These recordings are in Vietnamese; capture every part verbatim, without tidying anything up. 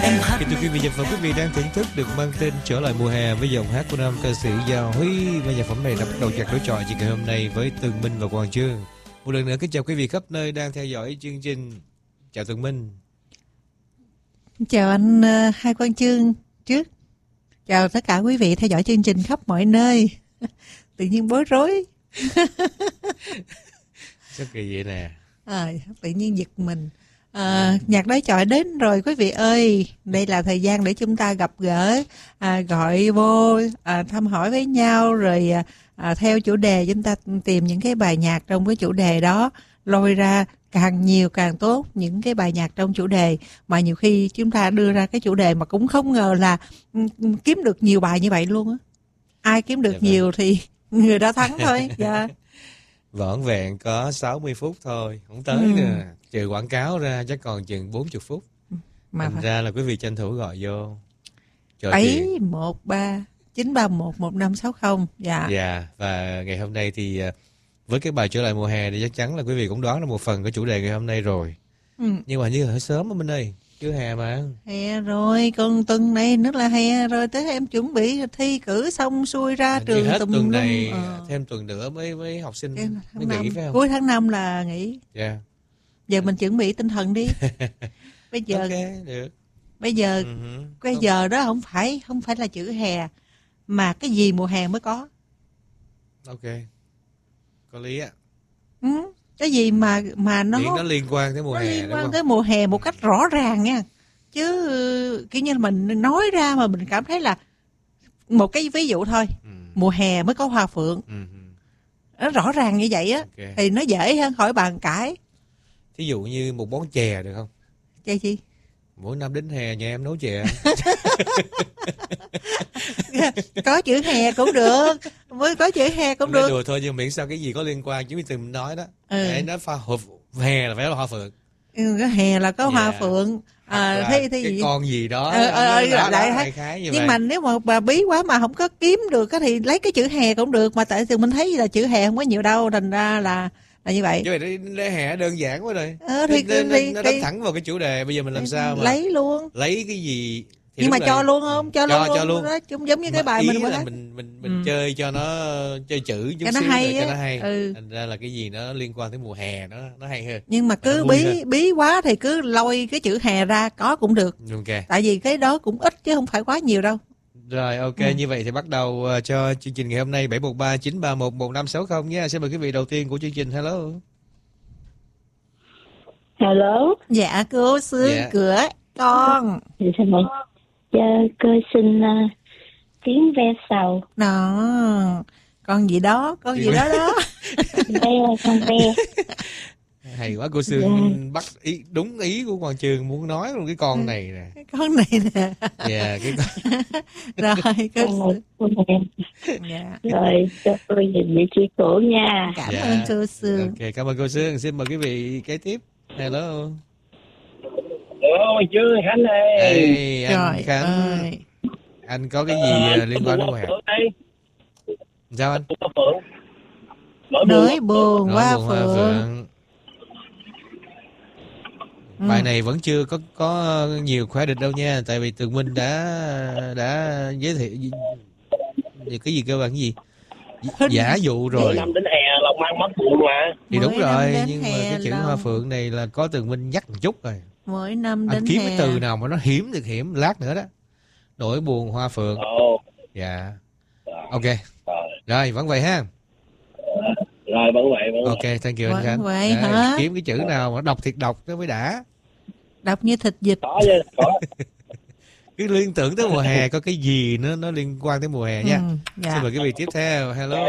Kính thưa quý vị, và quý vị đang thưởng thức được mang tên Trở lại mùa hè với giọng hát của nam ca sĩ Gia Huy, và nhạc phẩm này đã bắt đầu chặt đối chọi chị ngày hôm nay với Tường Minh và Quang Chương. Một lần nữa kính chào quý vị khắp nơi đang theo dõi chương trình. Chào Tường Minh. Chào anh uh, Hai Quang Chương trước. Chào tất cả quý vị theo dõi chương trình khắp mọi nơi. Tự nhiên bối rối. Sao kỳ vậy nè? À, tự nhiên giật mình. À, nhạc đối chọi đến rồi quý vị ơi. Đây là thời gian để chúng ta gặp gỡ, à, gọi vô, à, thăm hỏi với nhau, rồi à, theo chủ đề chúng ta tìm những cái bài nhạc trong cái chủ đề đó, lôi ra càng nhiều càng tốt những cái bài nhạc trong chủ đề. Mà nhiều khi chúng ta đưa ra cái chủ đề mà cũng không ngờ là kiếm được nhiều bài như vậy luôn á. Ai kiếm được dạ nhiều vâng. thì người đó thắng thôi. Dạ. Vỏn vẹn có sáu mươi phút thôi, không tới ừ. nữa. Trừ quảng cáo ra chắc còn chừng bốn mươi phút. Mà thành phải... ra là quý vị tranh thủ gọi vô. bảy một ba chín ba một một năm sáu không. Dạ. Dạ, và ngày hôm nay thì với cái bài Trở lại mùa hè thì chắc chắn là quý vị cũng đoán là một phần của chủ đề ngày hôm nay rồi. Ừ. Nhưng mà như hơi sớm á Minh ơi, chưa hè mà. Hè rồi, con tuần này nữa là hè rồi, tới em chuẩn bị thi cử xong xuôi ra đi trường hết tùm tuần lum. này ờ. thêm tuần nữa mới mới học sinh mới nghỉ phải không? Cuối tháng năm là nghỉ. Dạ. Yeah. Giờ mình chuẩn bị tinh thần đi. Bây giờ okay, được. Bây giờ uh-huh. cái không. giờ đó không phải không phải là chữ hè, mà cái gì mùa hè mới có. Ok. Có lý á. Ừ, cái gì mà mà nó nó liên quan tới mùa nó hè liên quan đúng tới mùa hè một cách rõ ràng nha. Chứ kiểu như mình nói ra mà mình cảm thấy là một cái ví dụ thôi. Ừ. Mùa hè mới có hoa phượng. Ừ. Nó rõ ràng như vậy á, okay. Thì nó dễ hơn khỏi bàn cãi. Thí dụ như một món chè được không? Chè gì? Mỗi năm đến hè nhà em nấu chè. Có chữ hè cũng được, mới có chữ hè cũng được. Đùa thôi, nhưng miễn sao cái gì có liên quan, chứ mình từng nói đó. Ừ. Để nó pha hộp hè là phải là hoa phượng. Ừ, cái hè là có yeah. hoa phượng. À, thế thì cái gì? Con gì đó. Ờ, ờ, đó, đó, đó, khái như nhưng vậy. mà nếu mà bà bí quá mà không có kiếm được thì lấy cái chữ hè cũng được, mà tại vì mình thấy là chữ hè không có nhiều đâu, thành ra là là như vậy. Chứ vậy để hè đơn giản quá rồi. Ờ, thì, nó, thì, nó thì, đánh thẳng vào cái chủ đề, bây giờ mình làm sao mà lấy luôn. Lấy cái gì thì nhưng mà cho luôn không? Cho, cho luôn. Cho luôn. Đó, cũng giống như mà cái bài mình là mình mình mình ừ. chơi cho nó chơi chữ chút cho nó xíu hay, cho nó hay. Ừ. Thành ra là cái gì nó liên quan tới mùa hè nó nó hay hơn. Nhưng mà cứ bí hơn. bí quá thì cứ lôi cái chữ hè ra có cũng được. Okay. Tại vì cái đó cũng ít chứ không phải quá nhiều đâu. Rồi ok, ừ. Như vậy thì bắt đầu uh, cho chương trình ngày hôm nay. Bảy một ba chín ba một một năm sáu không nhé. Xin mời quý vị đầu tiên của chương trình. Hello. Hello. Dạ cô Sương dạ. Cửa con. Dạ xin mời. Dạ cô xin uh, tiếng ve sầu. Đó. Con gì đó, con gì đó đó. Ve con ve. Hay quá, cô Sương yeah. bắt ý đúng ý của Hoàng Trường muốn nói luôn, cái con này nè. Cái con này nè. Dạ, cái con. Rồi, cô Sương. Dạ. Rồi, cho tôi nhìn vị trí cổ nha. Cảm dạ. ơn cô Sương. Ok, cảm ơn cô Sương. Xin mời quý vị kế tiếp. Hello. Hello, chưa Khánh ơi. Hey, anh Trời Khánh. ơi. Anh có cái gì à, liên quan đến mùa hè? Sao anh? Nỗi buồn hoa phượng. phượng. Ừ. Bài này vẫn chưa có có nhiều khoe địch đâu nha, tại vì Tường Minh đã đã giới thiệu cái gì cơ bản cái gì giả dụ rồi. Năm đến hè lòng mang mất buồn mà. Thì đúng rồi, nhưng mà cái chữ lòng. Hoa phượng này là có Tường Minh nhắc một chút rồi. Mỗi năm anh đến kiếm hè. cái từ nào mà nó hiểm được hiểm lát nữa đó. Nỗi buồn hoa phượng. Ồ. Dạ. Ok. Rồi vẫn vậy ha. Rồi vẫn vậy vẫn ok, thank you anh Khánh. Vậy Đấy, hả? Kiếm cái chữ nào mà đọc thiệt đọc nó mới đã. Đọc như thịt vịt. Có chứ, có. Cứ liên tưởng tới mùa hè, có cái gì nó nó liên quan tới mùa hè nha. Ừ, dạ. Xin mời quý vị tiếp theo. Hello.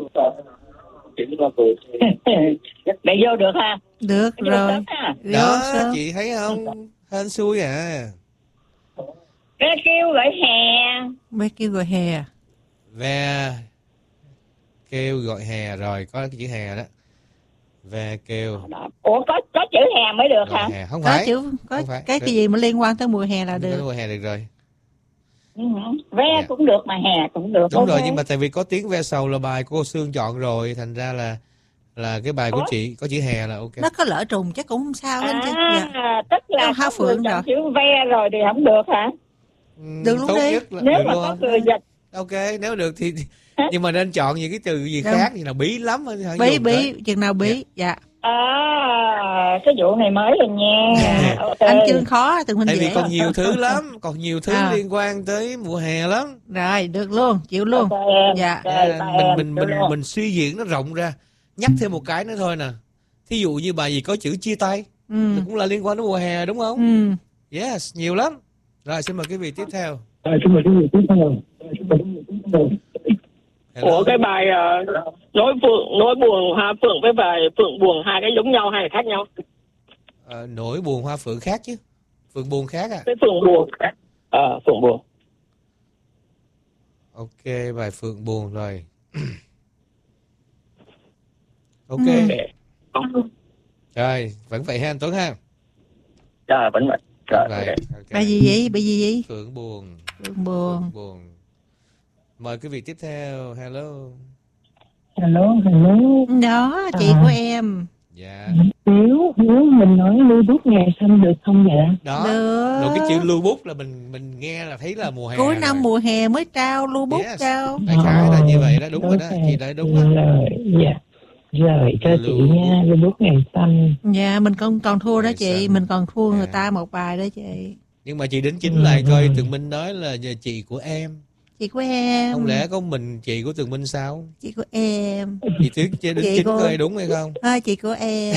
Để vô được ha? Được vô rồi. Đó, sớm. Chị thấy không? Hên xui à. Bé kêu gọi hè. Bé kêu gọi hè. Ve kêu gọi hè, rồi có cái chữ hè đó. Ve kêu. Ủa có có chữ hè mới được gọi hả? Hè. Không có phải. Chữ, có không phải. cái cái gì mà liên quan tới mùa hè là không được. Mùa hè được rồi. Ừ, ve yeah. cũng được mà hè cũng được. Đúng okay. rồi, nhưng mà tại vì có tiếng ve sầu là bài của cô Sương chọn rồi, thành ra là là cái bài của chị có chữ hè là ok. Nó có lỡ trùng chắc cũng không sao hết chứ. À, Dạ. tức là Hoa có phượng người rồi. chọn chữ ve rồi thì không được hả? Ừ, Được luôn tốt đi. nhất là Nếu được mà luôn có không? người dịch. Ok, nếu được thì nhưng mà nên chọn những cái từ gì Đúng. khác, gì là bí lắm thôi, hãy Bí dùng bí tới. chừng nào bí. Dạ. À, cái vụ này mới rồi nha. Dạ. Ok. Anh Chương khó từng mình Tại dễ. vì còn nhiều thứ lắm, còn nhiều thứ À. liên quan tới mùa hè lắm. Rồi, được luôn, chịu luôn. Ok em. Dạ. Ok, À, ba mình em, mình chịu mình luôn. mình suy diễn nó rộng ra, nhắc thêm một cái nữa thôi nè. Thí dụ như bài gì có chữ chia tay, Ừ. cũng là liên quan đến mùa hè đúng không? Ừ. Yes, nhiều lắm. Rồi xin mời quý vị tiếp theo. Rồi, xin mời quý vị tiếp theo. Xin mời quý vị tiếp theo. Hello. Ủa cái bài uh, nỗi phượng nỗi buồn hoa phượng với bài phượng buồn hai cái giống nhau hay là khác nhau? Ờ, nỗi buồn hoa phượng khác chứ. Phượng buồn khác à? Cái phượng buồn. Ờ phượng buồn. Ok, bài phượng buồn rồi. Ok. Ừ. Rồi, vẫn vậy ha anh Tuấn ha. Dạ vẫn vậy. Rồi, Vậy. ok. ok. Bài gì vậy? Bài gì vậy? Phượng buồn. Phượng buồn. Phượng buồn. Mời quý vị tiếp theo. Hello. Hello, hello. Đó, chị À. của em. Dạ. Nếu nếu mình nói lưu bút ngày xanh được không dạ? Đó. Được. Rồi cái chữ lưu bút là mình mình nghe là thấy là mùa hè. Cuối năm rồi. mùa hè mới trao lưu bút Yes. trao. Đại khái là như vậy đó, đúng rồi đó. Ok. Chị đã đúng đó. Rồi, dạ. Rồi, cho chị Lưu nha, lưu bút ngày xanh. Dạ, mình còn còn thua đó Ngày chị, xanh. mình còn thua người À. ta một bài đó chị. Nhưng mà chị đến chính Ừ, lại coi ừ. Tường Minh nói là giờ chị của em. Chị của em. Không lẽ có mình chị của Tường Minh sao? Chị của em. Chị Tuyết chơi đến Chị chính của- coi đúng hay không? Thôi chị của em.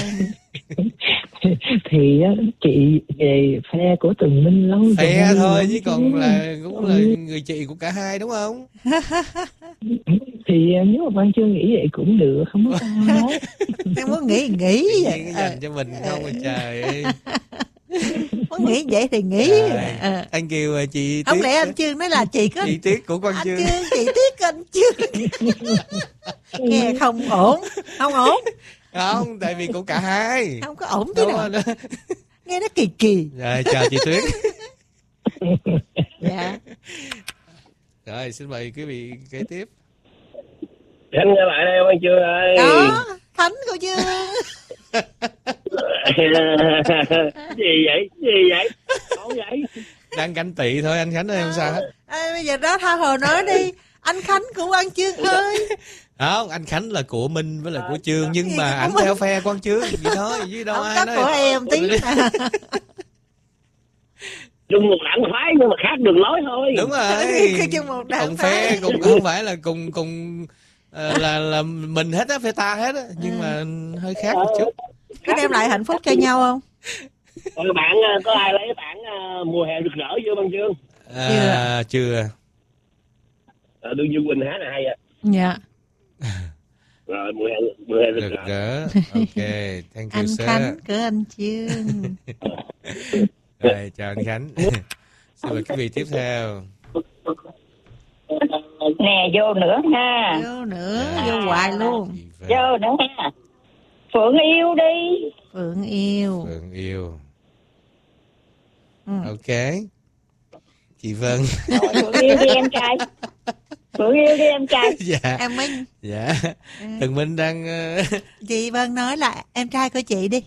Thì á, chị về phe của Tường Minh lâu Phe rồi. thôi chứ còn là cũng là người chị của cả hai đúng không? Thì à, nếu mà Văn Chương nghĩ vậy cũng được, không có sao hết. Em muốn nghĩ nghĩ Tự vậy. nhiên dành cho mình không mà trời ơi. Muốn nghĩ vậy thì nghĩ. Rồi. Ờ. Anh Kiều à, chị Không Tuyết. lẽ anh Chương nói là chị có Chị Tuyết của Quang anh Chương. Chương, chị Tuyết của anh Chương. Nghe không ổn, không ổn, Không, tại vì của cả hai. không có ổn tí Đúng nào. rồi đó. Nghe nó kỳ kỳ. Rồi chào chị Tuyết. Dạ. Rồi xin mời quý vị kế tiếp. Anh nghe lại đây Quang Chương ơi. Đó, Thánh của Chương. Gì vậy? Gì vậy? Không vậy? Đang canh tị thôi anh Khánh ơi, không sao hết. À, bây giờ đó tha hồ nói đi. Anh Khánh của Quang Chương ơi. Không, anh Khánh là của Minh với là của Chương, nhưng Gì mà của ảnh Minh? theo phe Quang Chương vậy thôi, chứ đâu Không ai có nói. của em tí nào. Chung một đảng phái nhưng mà khác đường lối thôi. Đúng rồi. Cứ chung một đảng Cùng phái. phe cùng không phải là cùng cùng ờ, là là mình hết á, phe ta hết á, nhưng mà hơi khác một chút. Có đem lại hạnh phúc cho nhau không? Rồi bạn ờ, có ai lấy bản ờ, mùa hè rực rỡ chưa Văn Chương? À, chưa. Ờ, Đương Dương Quỳnh hát là hay à. Dạ. Rồi mùa hè mùa hè rực Rực rỡ. rỡ. Ok, thank you Anh sir. Khánh của anh Chương. Rồi chào anh Khánh. Xin mời quý vị tiếp theo. Nè vô nữa ha. Vô nữa, Dạ. vô hoài luôn. Chị Vân. Vô nữa ha. Phượng yêu đi. Phượng yêu. Phượng yêu. Ừ. Ok. Chị Vân. Rồi, Phượng yêu đi em trai. Phượng yêu đi em trai. Dạ. Em mới Dạ. Tường Minh đang ờ, chị Vân nói là em trai của chị đi.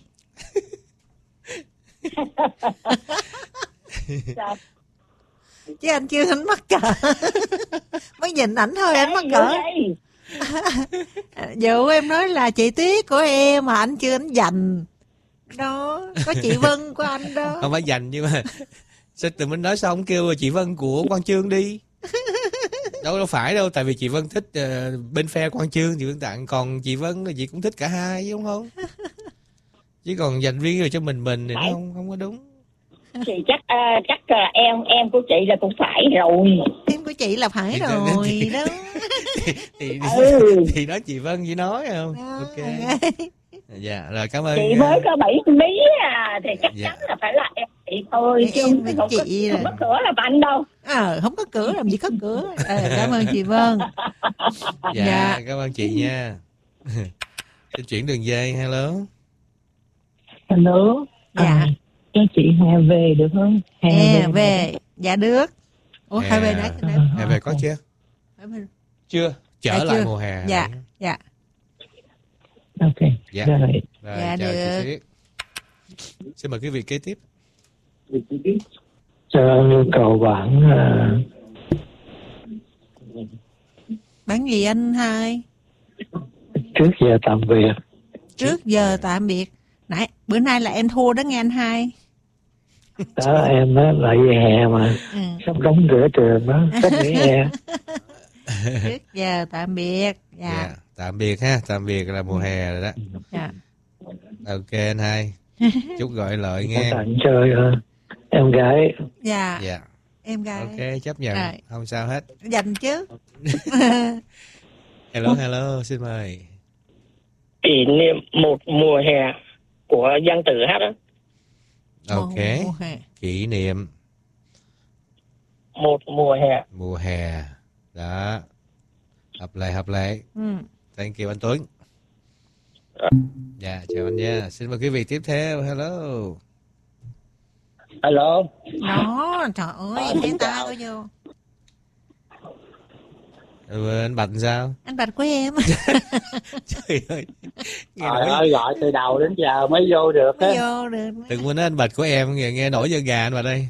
Sao? Chứ anh chưa anh mắc cỡ. Mới nhìn ảnh thôi anh mắc Đây, cỡ. vô đây. Dù em nói là chị Tuyết của em mà anh chưa anh dành. Đó, có chị Vân của anh đó. không phải dành nhưng mà sao Tường Minh nói xong kêu chị Vân của Quang Chương đi. Đâu đâu phải đâu, tại vì chị Vân thích ờ, bên phe Quang Chương chị Vân tặng, còn chị Vân là chị cũng thích cả hai chứ đúng không? Chứ còn dành riêng rồi cho mình mình thì nó không không có đúng. Thì chắc à, chắc là em em của chị là cũng phải rồi. Em của chị là phải Thì- rồi thì- đó. thì, thì, Ừ. thì đó chị Vân chỉ nói không? Đó, Ok. ok. Dạ rồi cảm ơn. Chị mới có bảy mí à thì chắc Dạ. chắn là phải là em chị thôi chứ Em không, với không, có, chị không rồi. có cửa là anh đâu. Ờ, không có cửa làm gì có cửa. Ờ, cảm ơn chị Vân. Dạ, Dạ. cảm ơn chị nha. Xin chuyển đường dây. Hello. Hello. Dạ. À, cho chị Hà về được không? Hà Hè về. Dạ được. Ủa Hè. hai bên đấy. cái đấy. Hè về có chưa? Ở bên- Chưa. Trở Dạ, lại chưa. mùa hè. Dạ, dạ. Ok. Dạ. Rồi. Rồi, Dạ, chào được. chị Tuyết. Xin mời quý vị kế tiếp. Cho nhu cầu bản uh, Bán gì anh hai? trước giờ tạm biệt. Trước giờ tạm biệt. Nãy bữa nay là em thua đó nghe anh hai. Đó em á, lại về hè mà. Ừ. Sắp đóng cửa trường đó, sắp nghỉ hè. Trước giờ tạm biệt. Dạ. Dạ, tạm biệt ha, tạm biệt là mùa hè rồi đó. Dạ. Ok anh hai. Chúc gọi lợi Nghe. nghe. Tặng cho uh, em gái. Dạ. Dạ. Em gái. Ok, chấp nhận. Rồi. Không sao hết. Dành chứ. Hello, hello, xin mời. Kỷ niệm một mùa hè của Giang Tử hát đó. Ok. Mùa hè. Kỷ niệm Một mùa hè. mùa hè. Đó. Hợp lệ, hợp lệ. Ừ. Thank you anh Tuấn. Dạ, chào anh nha. Xin mời quý vị tiếp theo. Hello. Alo. Đó, trời ơi, thấy ta có vô. Ừ, anh Bạch sao? Anh Bạch của em. Trời ơi. Nghe Trời nổi. ơi, gọi từ đầu đến giờ mới vô được á. Mới vô được. Đừng quên anh Bạch của em, nghe, nghe nổi da gà anh vào đây.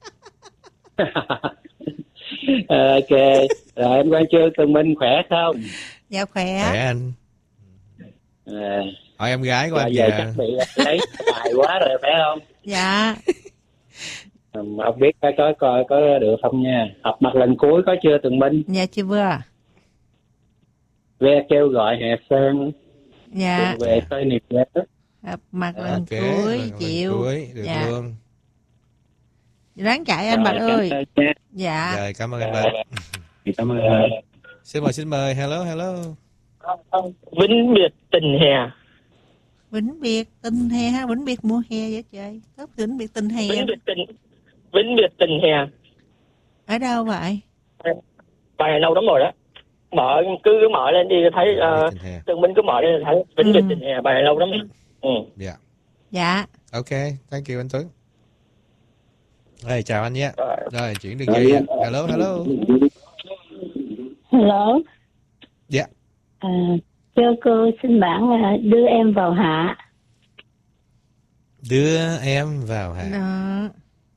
Ok, rồi em Quang Trương, Tường Minh khỏe không? Dạ khỏe. Khỏe anh. À, Hỏi em gái của giờ anh về già. chắc bị lấy bài quá rồi phải không? Dạ. Ừ, ông biết có có coi có được không nha. Học mặt lần cuối có chưa Tường Minh? Dạ chưa vừa. Ve kêu gọi Hà Sơn Dạ. về khơi niềm nhớ. Gặp mặt lần Ok, cuối lần- lần chịu. cuối, được Dạ. luôn. Ráng chạy anh Bạch Rồi, ơi. cảm ơn nha. Dạ. Rồi, cảm ơn anh Bạch. Cảm ơn. Xin mời, xin mời. Hello, hello. Vĩnh biệt tình hè. Vĩnh biệt tình hè ha, vĩnh biệt mùa hè vậy trời. Có vĩnh biệt tình hè. Vĩnh biệt tình Vĩnh biệt tình hè. Ở đâu vậy? Bài này lâu lắm rồi đó. Mở cứ cứ mở lên đi thấy uh, Tình hè. Tường Minh cứ mở lên thấy Vĩnh biệt Ừ. tình hè, bài này lâu lắm rồi. Ừ. Dạ. Dạ. Ok, thank you anh Tuấn. Rồi, chào anh nhé. Rồi. Rồi, chuyển đường dây. Hello, hello. Hello. Dạ. À, cho cô xin bản là đưa em vào hạ. Đưa em vào hạ. Đó.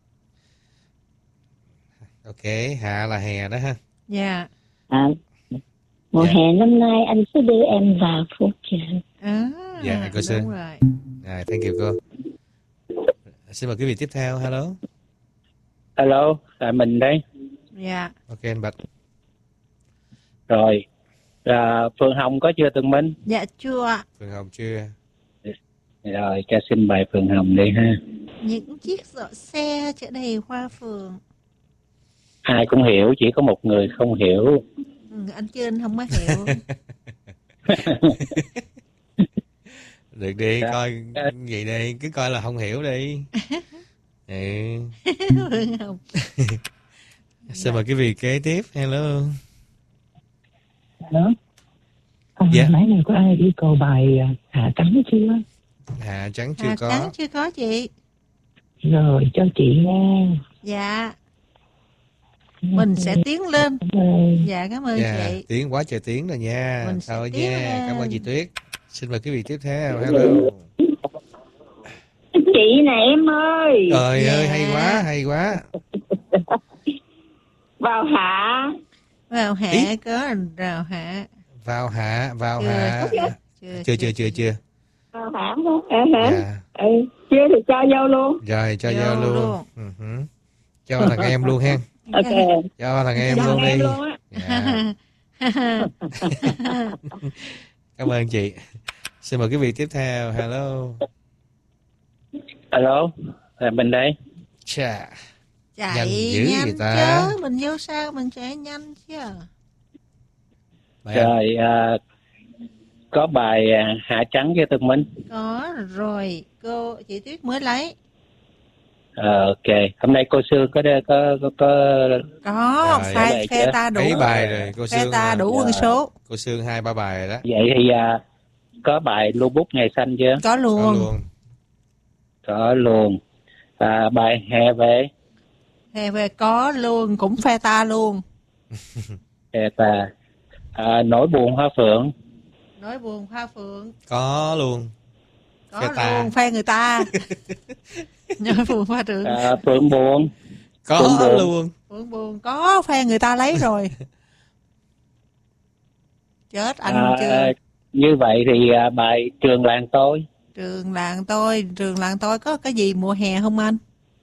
Ok, hạ là hè đó ha. Dạ. À, mùa Dạ. hè năm nay anh sẽ đưa em vào phố chợ. À, Dạ, cô Sơn. đúng rồi. Rồi, thank you cô. Xin mời quý vị tiếp theo. Hello. Alo, là mình đây. Dạ. Ok anh Bạch. Rồi, à, Phương Hồng có chưa Tường Minh? Dạ chưa ạ. Phương Hồng chưa? Rồi, cho xin bài Phương Hồng đi ha. Những chiếc giỏ xe chở đầy hoa phượng. Ai cũng hiểu, chỉ có một người không hiểu. Ừ, anh chưa anh không có hiểu. Được đi, Dạ. coi vậy đi, cứ coi là không hiểu đi. Ừ. Phương Hồng. Xin mời quý vị kế tiếp. Hello. Đó. À, Dạ. nãy này có ai yêu cầu bài à, Hạ Trắng chưa? Hạ trắng chưa Hà có. Trắng chưa có chị. Rồi, cho chị nghe. Dạ. Mình sẽ tiến lên. Rồi. Dạ cảm ơn Dạ, chị. tiếng quá trời tiếng rồi nha. Mình sẽ Thôi tiến nha, lên. cảm ơn chị Tuyết. Xin mời quý vị tiếp theo. Hello. Chị nè em ơi. Trời Dạ. ơi, hay quá, hay quá. Vào hạ. Vào hạ Ý. có rào hạ. Vào hạ, vào Chưa. hạ. Chưa Chưa, chưa, chưa, chưa. Vào hạ không? À, hả? Dạ. Ừ. Chưa thì cho vô luôn. Rồi, cho Vô vô luôn. luôn. Ừ hử. Cho thằng em luôn hen. Ok. Cho thằng em Cho luôn em đi. luôn á. Dạ. Cảm ơn chị. Xin mời quý vị tiếp theo. Hello. Alo, là mình đây. Chà. Nhanh Chạy dữ nhanh vậy ta. chứ. Mình vô sao mình chạy nhanh chứ. Mày ăn. Rồi, à, có bài à, Hạ Trắng cho Tường Minh. Có rồi. Cô chị Tuyết mới lấy. Ờ, ok, hôm nay cô Sương có có có, có... Có. Rồi, Phe, bài phe chưa? ta đủ. Mấy bài rồi, cô Phe Sương. ta đủ quân Dạ. số. Cô Sương hai ba bài rồi đó. Vậy thì à, có bài Lưu Bút Ngày Xanh chưa? Có luôn. Có luôn. Có luôn. À, bài Hè Về. Hè về có luôn. Cũng phe ta luôn. Hè Ta. À, Nỗi Buồn Hoa Phượng. Nỗi buồn pha phượng. Có luôn. Có Phe luôn, ta. phe người ta. Nỗi buồn pha phượng. À, phượng buồn. Có Phượng buồn. luôn. Phượng buồn có, phe người ta lấy rồi. Chết anh À, chưa? như vậy thì à, bài Trường Làng Tôi. Trường làng tôi, trường làng tôi có cái gì mùa hè không anh?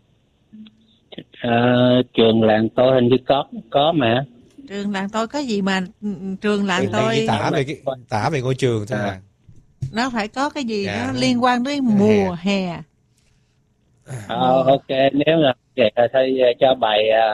À, Trường Làng Tôi hình như có có mà. Trường làng tôi có gì mà ừ, trường làng Thì tôi chỉ tả về cái tả về ngôi trường thôi à. nó phải có cái gì Dạ. nó liên quan tới mùa hè. À, ok, nếu là vậy thì thôi cho bài à,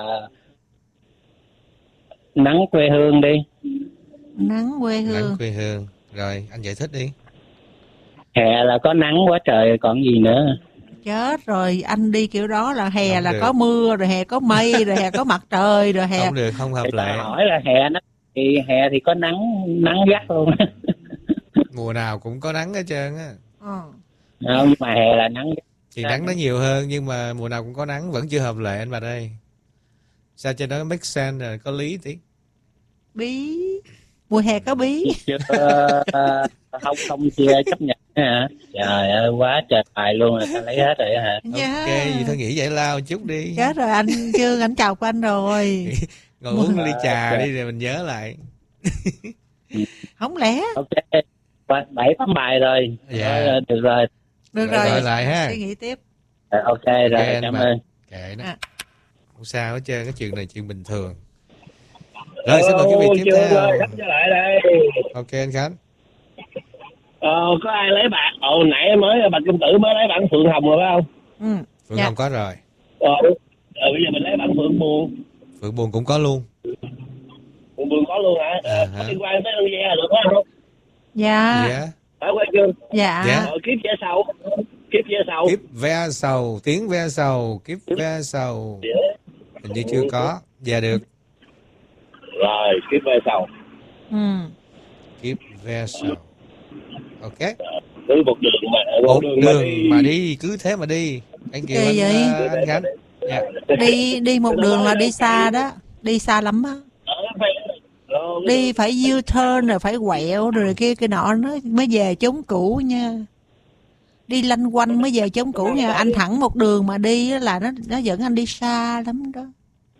Nắng Quê Hương đi. Nắng quê hương. Nắng quê hương. Rồi, anh giải thích đi. Hè là có nắng quá trời còn gì nữa. Chết rồi, anh đi kiểu đó là hè Không là được. có mưa, rồi hè có mây, rồi hè có mặt trời, rồi hè. Không được, không hợp Người ta lệ. hỏi là hè nó thì hè thì có nắng nắng gắt luôn. Mùa nào cũng có nắng hết trơn á. Ờ. Không, nhưng mà hè là nắng gắt. Thì nắng nó nhiều hơn nhưng mà mùa nào cũng có nắng vẫn chưa hợp lệ anh bà đây. Sao cho nó make sense rồi, có lý tí. Bí. Mùa hè có bí. Chưa ờ, không không chia chấp nhận hả? Trời ơi quá trời bài luôn rồi, ta lấy hết rồi hả? Dạ. Ok, vậy thôi nghỉ giải lao chút đi. Chết rồi anh chưa, anh chọc anh rồi. Ngồi uống ly trà đi rồi mình nhớ lại. Không lẽ. Ok, Ba- bảy tám bài rồi. Dạ. Ờ, được rồi. Được Rồi, rồi. gọi lại ha. Suy nghĩ tiếp. Ờ, ok rồi, anh cảm bà. ơn. Kệ nó. À. Không sao hết trơn, cái chuyện này chuyện bình thường. Rồi, xin mời quý vị tiếp chưa theo. ơi, trở lại đây. Ok anh Khánh. Ờ, có ai lấy bạn? Ồ, nãy mới Bạch Công Tử mới lấy bạn Phượng Hồng rồi phải không? Ừ. Phượng Dạ. Hồng có rồi. Ờ, ờ, bây giờ mình lấy bạn Phượng Buồn. Phượng Buồn cũng có luôn. Phượng Buồn có luôn hả? À, Ờ, hả? có liên quan tới con ve được không? Dạ. Dạ. Phải quay chưa? Dạ. Dạ. Ờ, kiếp ve sầu. Kiếp ve sầu. Kiếp ve sầu, tiếng ve sầu, kiếp ve sầu. Hình như chưa có. Dạ được. Rồi, kiếp ve sầu. Ừ. Kiếp ve sầu. Ok. Cứ một đường mà Một đường, đường đi. mà đi, cứ thế mà đi. Anh Kiều, Kỳ anh, vậy? uh, anh Khánh. Dạ. Đi đi một đường là đi xa đó, đi xa lắm á. Ờ, phải- ờ, Đi phải U-turn rồi phải quẹo rồi kia cái nọ nó mới về chốn cũ nha. Đi lanh quanh mới về chốn cũ nha. Anh thẳng một đường mà đi á là nó nó dẫn anh đi xa lắm đó.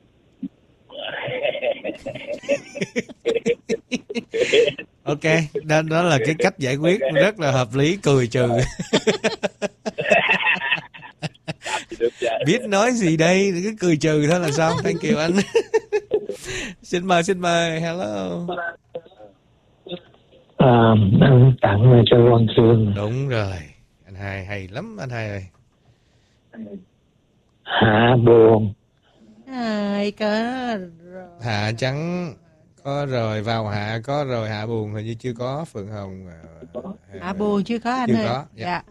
Ok, đó, đó là cái cách giải quyết rất là hợp lý, cười trừ. được rồi. Biết nói gì đây, cứ cười trừ thôi là xong. Thank you anh. Xin mời, xin mời, hello. À, anh tặng cho Quang Sương Đúng rồi, anh hai hay lắm anh hai ơi. Hạ Buồn. Ai có rồi. Hạ trắng có rồi, vào hạ có rồi, hạ buồn hình như chưa có. Phượng Hồng uh, À buồn chưa có anh chưa ơi. có, dạ. Dạ.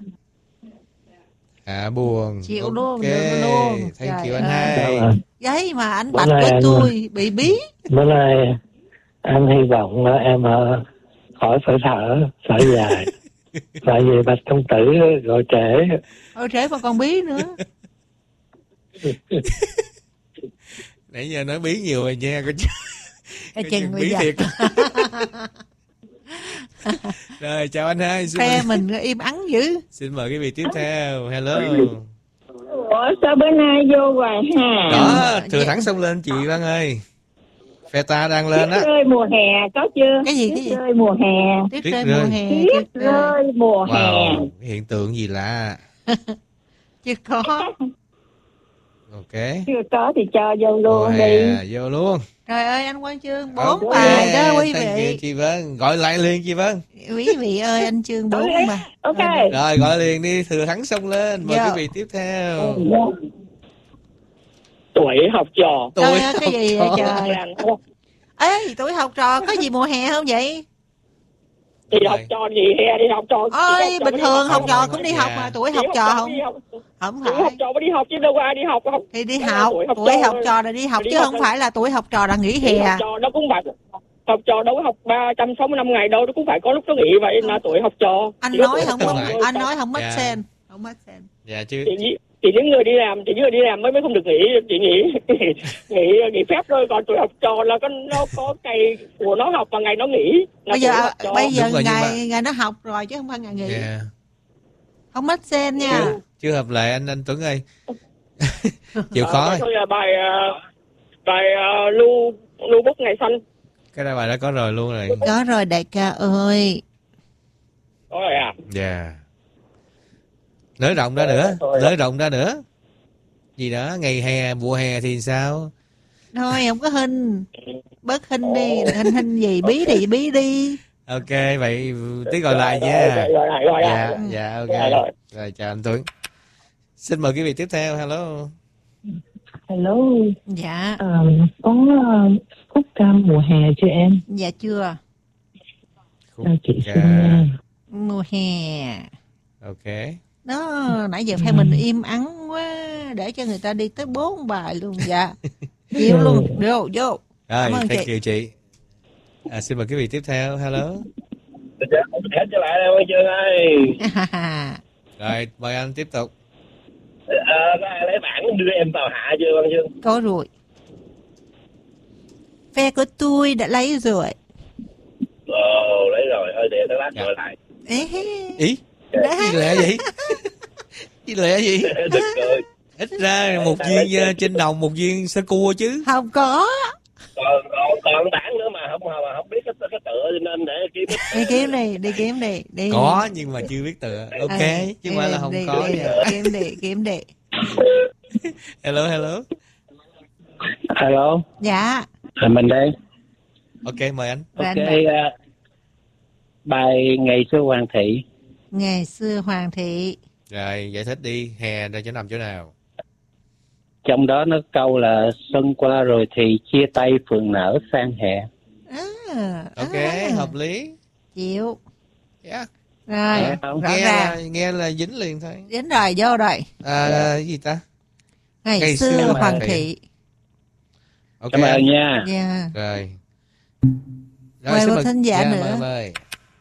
Hạ buồn. Chịu Ok, luôn, được luôn. thank Trời you anh ơi. hai. Vâng. Giấy mà anh Bữa bạch nay với anh- tôi bị bí. Bữa nay anh hy vọng là em ờ, khỏi phải thở, thở dài. Tại vì Bạch Công Tử gọi trễ. Ôi trễ mà còn bí nữa. Nãy giờ nói bí nhiều rồi nha. Có Cái cái chừng chừng bây bí giờ. thiệt. Rồi, chào anh hai. Xin, Phe mời, mình im ắng dữ. xin mời quý vị tiếp theo. Hello. Ủa sao bữa nay vô hoài hà? Đó, thừa thẳng xông lên chị Văn ơi. Phe ta đang lên Tuyết á. rơi mùa hè có chưa? Cái gì, cái Tuyết gì? rơi mùa hè. Tuyết Tuyết rơi rơi. mùa hè. Tuyết Tuyết rơi. rơi mùa hè. Wow, hiện tượng gì lạ. Chưa có. Ok. Chưa có thì cho vô Mùa luôn đi. hè vô luôn. Trời ơi anh Quang Chương bốn Ok, bài đó quý thank you, vị. chị Vân. Gọi lại liền chị Vân. Quý vị ơi anh Chương bốn mà. Ok. Rồi gọi liền đi, thừa thắng xông lên. Mời Dạ. quý vị tiếp theo. Tuổi học trò. Trời Tôi ơi cái gì vậy trời. Làng Ê tuổi học trò có gì mùa hè không vậy? đi học trò gì hè đi học trò. Ôi đi học trò bình đi thường học học trò không, cũng đi dạ. học mà tuổi Đi học trò không? đi học, Không tuổi học phải. trò mới đi học chứ đâu có ai đi học không. Thì đi Đó là học, tuổi học tuổi trò học thôi. trò là đi học Đi chứ học không thôi. phải là tuổi học trò là nghỉ Tuổi hè. học trò nó cũng phải học trò đâu có học ba trăm sáu mươi lăm ngày đâu, nó cũng phải có lúc nó nghỉ vậy là tuổi học trò. Anh Chỉ có nói tuổi không học có, trò thôi. anh nói không mất Dạ. sen, không mất sen. Dạ chứ. Thì, chỉ những người đi làm, chỉ những người đi làm mới mới không được nghỉ, chị nghỉ nghỉ nghỉ phép thôi, còn tuổi học trò là có nó có ngày của nó học và ngày nó nghỉ. Bây giờ bây giờ rồi, ngày mà... ngày nó học rồi chứ không phải ngày nghỉ. Yeah. Không mất sen nha. Chưa, chưa hợp lệ anh anh Tuấn ơi. Chịu khó. À, thôi là bài bài uh, lưu lưu bút ngày xanh. Cái đó bài đó có rồi luôn rồi. Có rồi đại ca ơi. Có rồi à? Dạ. Yeah. Nới rộng ra nữa, nới rộng ra nữa. Gì đó, ngày hè, mùa hè thì sao? Thôi không có hình. Bớt hình đi, hình hình gì bí đi bí đi. Ok, vậy tí gọi lại nha. Rồi, rồi, rồi, rồi, dạ, rồi. dạ, ok. Rồi, rồi. Rồi, chào anh Tuấn. Xin mời quý vị tiếp theo, hello. Hello. Dạ. À, có uh, khúc ca mùa hè chưa em? Dạ chưa. Khúc Chào chị ca... xin nha. Mùa hè. Ok. Đó, nãy giờ phải mình im ắng quá, để cho người ta đi tới bốn bài luôn. Dạ. Chịu luôn, vô, vô. Rồi, thank you chị. À, xin mời quý vị tiếp theo, hello. Hết trở lại đây, Quang Chương ơi. Rồi, mời anh tiếp tục. À, có ai lấy bảng đưa em vào hạ chưa Quang Chương? Có rồi. Phe của tôi đã lấy rồi. Ồ, lấy rồi, thôi để tôi lát dạ. gọi lại. Ê, ý gì lẹ vậy? Gì lẹ vậy? Ít ra một viên uh, trên đồng, một viên sơ cua chứ. Không có. Còn, còn, còn bản nữa mà không mà không biết cái, cái tựa nên để kiếm. Đi kiếm đi, đi kiếm đi, đi. Có nhưng mà chưa biết tựa. Ok, à, chứ không phải là không đi, có. Đi, đi, kiếm đi, kiếm đi. Hello, hello. Hello. Dạ. À, mình đây. Ok, mời anh. Ok, uh, bài Ngày xưa Hoàng thị. Ngày xưa Hoàng thị. Rồi, giải thích đi, hè ra chỗ nằm chỗ nào? Trong đó nó câu là xuân qua rồi thì chia tay phường nở sang hè. À, ok, à. hợp lý. Chịu. Yeah. Rồi, à, rõ nghe ràng. là, nghe là dính liền thôi. Dính rồi, vô rồi. À, cái gì ta? Ngày, Ngày xưa, xưa Hoàng thị. thị. Ok. Cảm ơn nha. Yeah. Rồi. Rồi, mời một thính giả yeah, nữa. Mời, mời.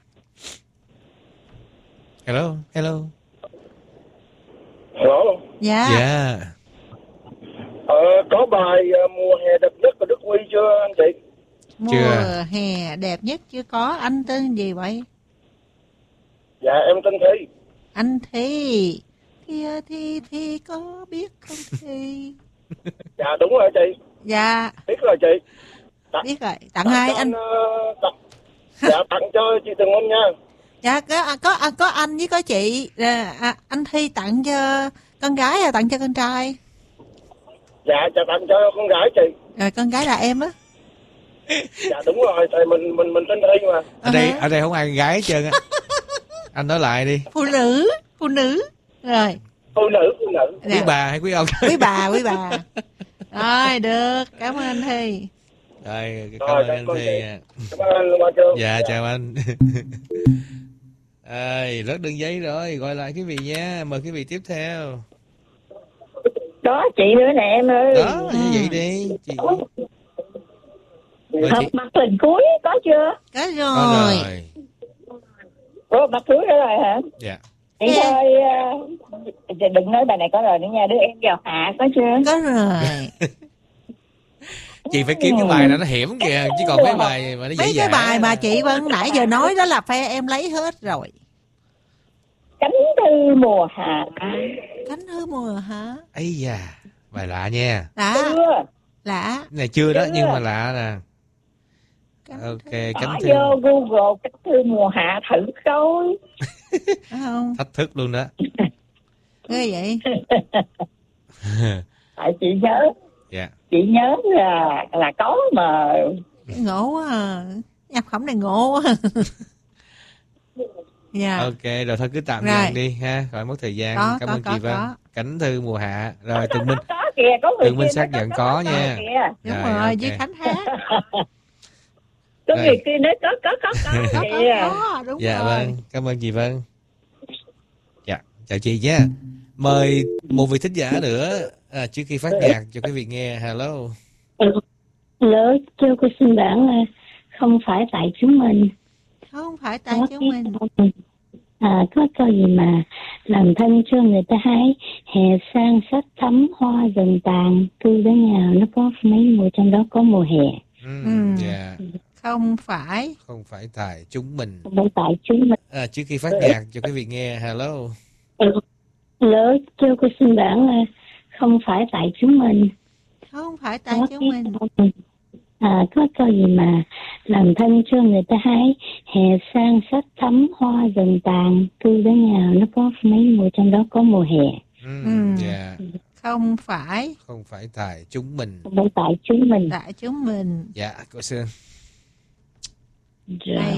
Hello, hello. Hello. Dạ. Yeah. Yeah. Ờ, có bài uh, mùa hè đẹp nhất của Đức Huy chưa anh chị? Mùa chưa. Hè đẹp nhất chưa có. Anh tên gì vậy? Dạ em tên Thi. Anh Thi. Thì thì thì có biết không Thi? Dạ đúng rồi chị. Dạ. Biết rồi chị. Tặng, biết rồi. Tặng, tặng hai anh. Uh, tặng, dạ tặng cho chị Tường Anh nha. Dạ có có có anh với có chị. À, anh Thi tặng cho con gái hay tặng cho con trai? Dạ cho tặng cho con gái chị. Rồi con gái là em á. Dạ đúng rồi, tại mình mình mình tên Thi mà. Ở đây ở đây không ai gái hết trơn á. Anh nói lại đi. Phụ nữ, phụ nữ. Rồi. Phụ nữ, phụ nữ. Quý bà hay quý ông? Quý bà, quý bà. Rồi được, cảm ơn anh Thi. Rồi, cảm ơn anh Thi. Cảm ơn anh Hoa Trương. Dạ chào anh. Ơi, rất đơn giấy rồi, gọi lại quý vị nha, mời quý vị tiếp theo. Có chị nữa nè em ơi. Đó, như vậy đi chị. Học chị... mặt lần cuối có chưa? Có rồi. Có rồi. Ủa mặt cuối đó rồi hả? Dạ. Chị yeah. thôi uh, đừng nói bài này có rồi nữa nha, đứa em vào hạ có chưa? Có rồi. Chị phải kiếm cái bài nào nó hiểm kìa, chứ còn mấy bài mà nó dễ dàng. Mấy cái bài mà chị Vân nãy giờ nói đó là phe em lấy hết rồi. Cánh thư mùa hạ. Cánh thư mùa hả? Ây da, bài lạ nha. Lạ. Chưa. Lạ. Này chưa đó, chưa. Nhưng mà lạ nè. Cánh ok, thư. cánh thư. Vô Google cánh thư mùa hạ thử coi. Không? Thách thức luôn đó. Ghê vậy? Tại chị nhớ. Dạ. Chị nhớ là là có mà. Ngộ quá à. Nhạc phẩm này ngộ quá. Yeah. Ok, rồi thôi cứ tạm dừng đi ha, khỏi mất thời gian. Có, cảm có, ơn có, chị Vân. có. Cánh thư mùa hạ. Rồi Tường Minh. Có kìa, có người Tường Minh xác nhận có, có nha. Đúng rồi, rồi okay. Với Khánh hát. Có người kia nói có có có có. có, có, có đúng dạ rồi. Vâng, cảm ơn chị Vân. Dạ, chào chị nha. Mời một vị thính giả nữa à, trước khi phát nhạc cho quý vị nghe. Hello. Hello, thưa cô xin bản là không phải tại chúng mình. Không phải tại chúng mình. À, có câu gì mà làm thân cho người ta hái, hè sang sắc thắm hoa dần tàn, cứ đến nào nó có mấy mùa, trong đó có mùa hè. Ừ, Ừ. dạ. Không phải. Không phải tại chúng mình. Không phải tại chúng mình. À, trước khi phát nhạc cho quý vị nghe, hello. Lỡ kêu cô xin bản là không phải tại chúng mình. Không phải tại Có chúng mình. cái- À, có câu gì mà làm thân cho người ta hái, hè sang sắc thắm hoa dần tàn, cứ đến nào nó có mấy mùa, trong đó có mùa hè. Ừ, Ừ. dạ. Không phải Không phải tại chúng mình. Không phải tại chúng mình. tại chúng mình. Dạ, cô Sương. Rồi.